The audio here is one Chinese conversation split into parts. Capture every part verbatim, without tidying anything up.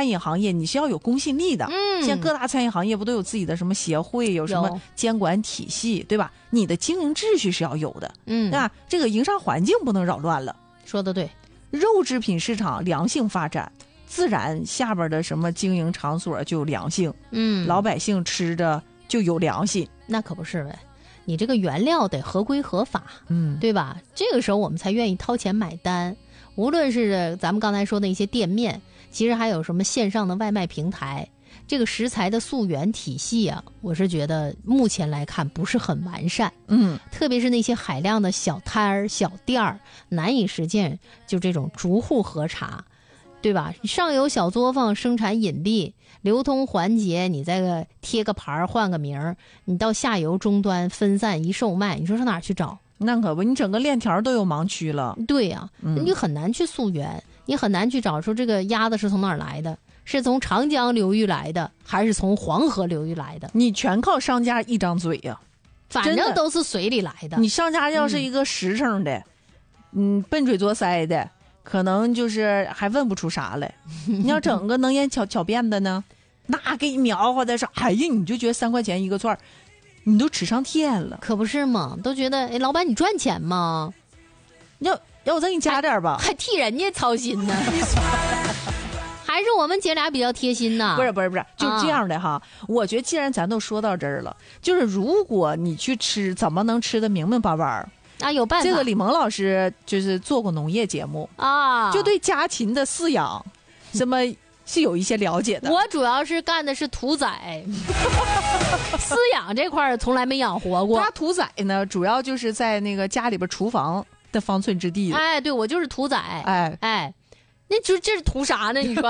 餐饮行业你是要有公信力的。 嗯， 现在各大餐饮行业不都有自己的什么协会，有什么监管体系，对吧？你的经营秩序是要有的， 嗯， 对吧？这个营商环境不能扰乱了。 说的对， 肉制品市场良性发展，自然下边的什么经营场所就有良性， 嗯， 老百姓吃着就有良心。 那可不是呗。你这个原料得合规合法， 嗯， 对吧？这个时候我们才愿意掏钱买单。无论是咱们刚才说的一些店面，其实还有什么线上的外卖平台，这个食材的溯源体系啊，我是觉得目前来看不是很完善。 嗯， 特别是那些海量的小摊儿、小店儿，难以实现就这种逐户核查，对吧？上游小作坊生产隐蔽，流通环节你再个贴个牌儿换个名儿，你到下游终端分散一售卖，你说上哪儿去找？ 那可不，你整个链条都有盲区了。 对呀、啊， 嗯、 你很难去溯源，你很难去找出这个鸭子是从哪儿来的，是从长江流域来的，还是从黄河流域来的？ 你全靠商家一张嘴呀、啊， 反正都是水里来的。 你商家要是一个实诚的，嗯，嗯笨嘴拙腮的，可能就是还问不出啥来。你要整个能言巧巧辩的呢，那给你描画的是，哎呀，你就觉得三块钱一个串，你都吃上天了。 可不是嘛，都觉得哎，老板你赚钱吗？ 要要我再给你加点吧， 还, 还替人家操心呢。还是我们姐俩比较贴心呐？ 不是不是不是，就是这样的哈、啊。我觉得既然咱都说到这儿了，就是如果你去吃，怎么能吃得明明白白啊？有办法。 这个李萌老师就是做过农业节目啊， 就对家禽的饲养什么是有一些了解的。 我主要是干的是屠宰，饲养这块从来没养活过。 他屠宰呢，主要就是在那个家里边厨房的方寸之地。 哎，对，我就是屠宰。 哎哎。那就这是图啥呢？你说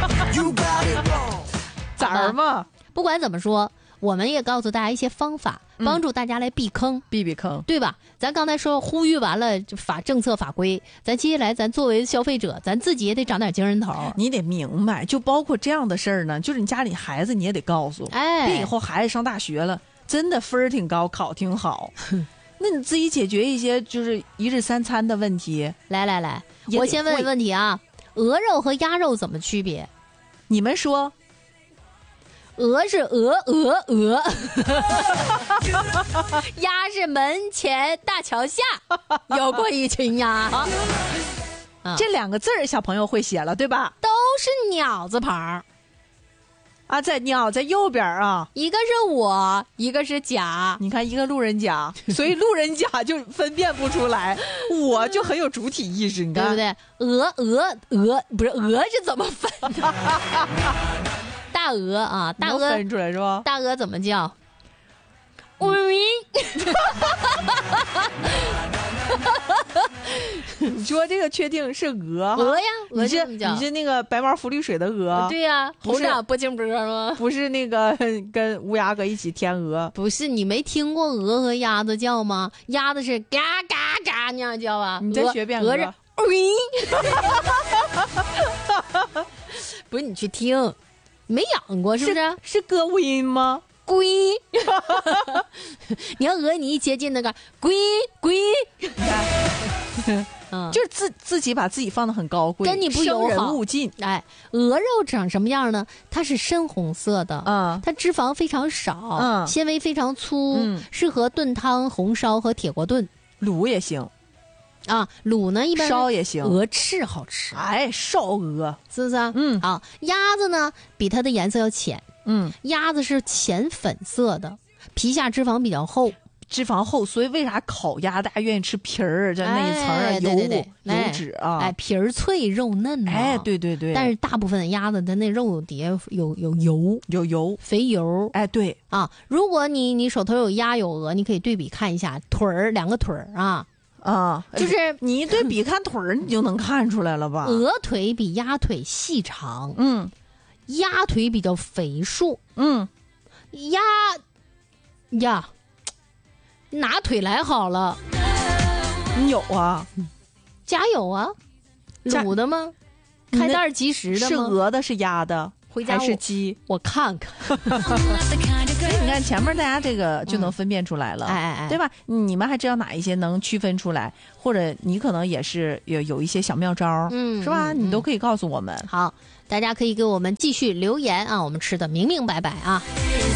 崽儿嘛？ 不管怎么说，我们也告诉大家一些方法，帮助大家来避坑， 避避坑， 对吧？咱刚才说呼吁完了法政策法规，咱接下来咱作为消费者，咱自己也得长点精神头。 你得明白，就包括这样的事儿呢，就是你家里孩子你也得告诉， 哎， 别以后孩子上大学了，真的分儿挺高，考挺好。那你自己解决一些就是一日三餐的问题。 来来来，我先问问题啊。鹅肉和鸭肉怎么区别？ 你们说， 鹅是鹅鹅鹅，鸭是门前大桥下有过一群鸭。 啊、这两个字儿小朋友会写了，对吧？ 都是鸟字旁。 啊，在鸟在右边啊， 一个是我，一个是甲。 你看一个路人甲，所以路人甲就分辨不出来，我就很有主体意识，你看对不对？鹅鹅鹅不是鹅是怎么分的？大鹅啊，大鹅分出来是吧？ 大鹅怎么叫？喂、 嗯，你说这个确定是鹅？ 鹅呀，鹅是你是那个白毛浮绿水的鹅？ 对呀，头长波清波吗？ 不是那个跟乌鸦搁一起天鹅？ 不是，你没听过鹅和鸭子叫吗？鸭子是嘎嘎嘎那样叫啊， 你再学遍鹅是喂。不是你去听，没养过是不是？ 是, 是歌无音吗？ 龟，你要鹅，你一接近那个龟龟， 嗯，就是自自己把自己放得很高贵， 跟你不友好， 生人勿近。 哎，鹅肉长什么样呢？它是深红色的， 嗯， 它脂肪非常少， 嗯， 纤维非常粗， 嗯， 适合炖汤、红烧和铁锅炖， 卤也行。 啊，卤呢一般烧也行， 鹅翅好吃， 哎，烧鹅是不是啊？ 嗯， 啊，鸭子呢比它的颜色要浅， 嗯， 鸭子是浅粉色的，皮下脂肪比较厚， 脂肪厚，所以为啥烤鸭大家愿意吃皮儿？这那一层啊， 哎、 油对对对油脂啊， 哎，皮儿脆肉嫩嘛， 哎，对对对。 但是大部分的鸭子它那肉底下有有油， 有油， 肥油， 哎，对啊，如果你你手头有鸭有鹅，你可以对比看一下腿儿，两个腿儿啊。 啊， 就是你一对比看腿儿，你就能看出来了吧？ 鹅腿比鸭腿细长， 嗯， 鸭腿比较肥硕， 嗯， 鸭呀，拿腿来好了。 你有啊？ 加油啊！卤的吗？开袋即食的吗？ 是鹅的，是鸭的， 回家还是鸡？ 我看看。 你看前面大家这个就能分辨出来了， 嗯、哎哎哎， 对吧？你们还知道哪一些能区分出来？或者你可能也是有有一些小妙招， 嗯， 是吧？ 嗯、 你都可以告诉我们。 好， 大家可以给我们继续留言啊，我们吃的明明白白啊。